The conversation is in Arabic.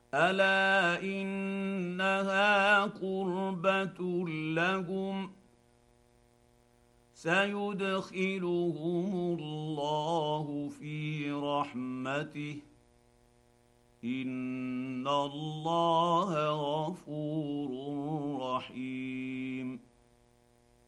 الا انها قربه لهم سيدخلهم الله في رحمته ان الله غفور